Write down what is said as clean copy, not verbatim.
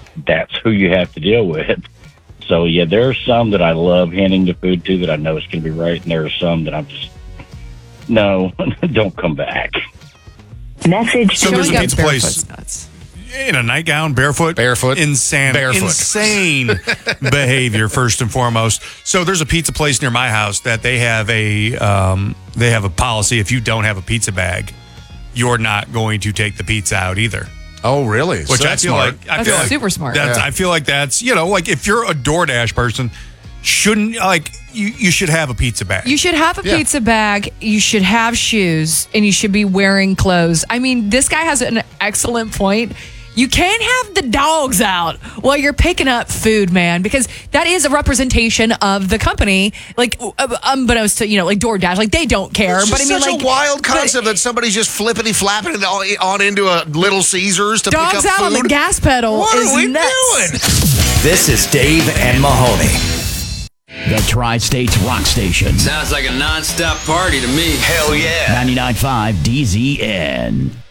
that's who you have to deal with. So, yeah, there are some that I love handing the food to that I know it's going to be right, and there are some that I'm just, no, don't come back. Message. So there's a Showing up pizza barefoot's place nuts. in a nightgown, barefoot, insane, insane behavior. First and foremost. So there's a pizza place near my house that they have a policy. If you don't have a pizza bag, you're not going to take the pizza out either. Oh, really? Which So I feel smart. like That's super smart. I feel like that's like if you're a DoorDash person, shouldn't you should have a pizza bag. You should have a pizza bag. You should have shoes, and you should be wearing clothes. I mean, this guy has an excellent point. You can't have the dogs out while you're picking up food, man, because that is a representation of the company. Like, unbeknownst to, like DoorDash, like they don't care. It's But I just mean, such like, a wild concept that somebody's just flippity flapping it on into a Little Caesars to pick up dogs food. out on the gas pedal What is are we nuts. doing? This is Dave and Mahoney. The Tri-States Rock Station. Sounds like a non-stop party to me. Hell yeah. 99.5 DZN.